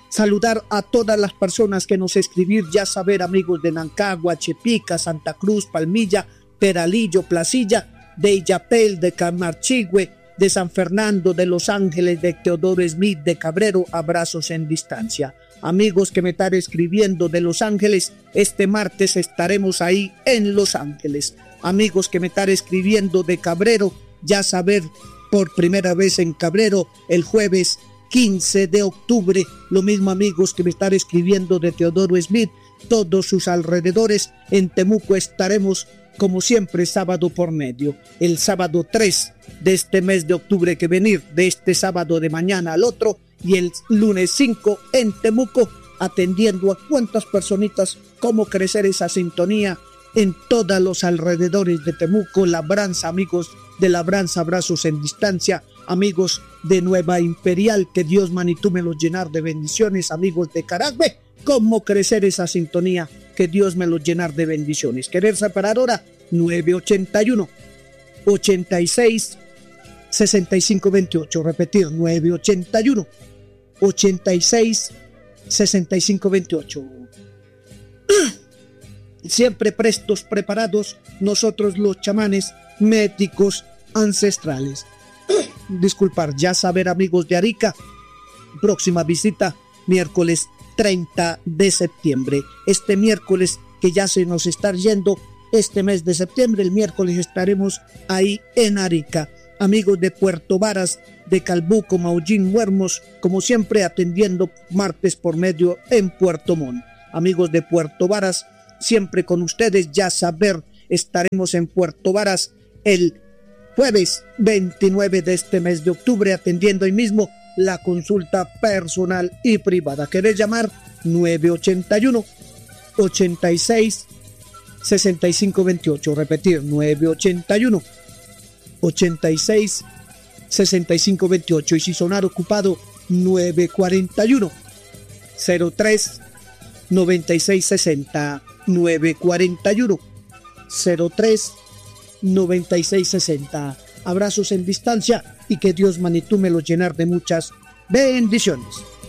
Saludar a todas las personas que nos escribir, ya saber, amigos de Nancagua, Chepica, Santa Cruz, Palmilla, Peralillo, Placilla, de Illapel, de Camarchigüe, de San Fernando, de Los Ángeles, de Teodoro Smith, de Cabrero, abrazos en distancia. Amigos que me están escribiendo de Los Ángeles, este martes estaremos ahí en Los Ángeles. Amigos que me están escribiendo de Cabrero, ya saber, por primera vez en Cabrero, el jueves 15 de octubre. Lo mismo amigos que me están escribiendo de Teodoro Smith, todos sus alrededores. En Temuco estaremos como siempre sábado por medio. El sábado 3 de este mes de octubre que venir, de este sábado de mañana al otro, y el lunes 5 en Temuco, atendiendo a cuántas personitas, cómo crecer esa sintonía en todos los alrededores de Temuco. Labranza, amigos de Labranza, abrazos en distancia. Amigos de Nueva Imperial, que Dios Manitú me los llenar de bendiciones. Amigos de Caragüe, cómo crecer esa sintonía, que Dios me los llenar de bendiciones. Querer separar ahora, 981 86 65 28. Repetir, 981 86 65 28. Siempre prestos, preparados, nosotros los chamanes médicos ancestrales. Disculpar, ya saber, amigos de Arica, próxima visita miércoles 30 de septiembre. Este miércoles que ya se nos está yendo este mes de septiembre, el miércoles estaremos ahí en Arica. Amigos de Puerto Varas, de Calbuco, Maullín, Muermos, como siempre atendiendo martes por medio en Puerto Montt. Amigos de Puerto Varas, siempre con ustedes, ya saber, estaremos en Puerto Varas el jueves 29 de este mes de octubre, atendiendo ahí mismo la consulta personal y privada. ¿Querés llamar? 981 86 65 28. Repetir, 981 86 65 28. Y si sonar ocupado, 941 03 96 60. 941 03 96 60. Abrazos en distancia y que Dios Manitú me los llenar de muchas bendiciones.